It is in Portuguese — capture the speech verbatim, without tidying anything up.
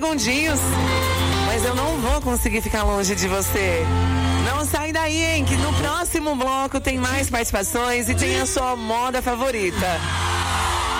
segundinhos, mas eu não vou conseguir ficar longe de você. Não sai daí, hein, que no próximo bloco tem mais participações e tem a sua moda favorita.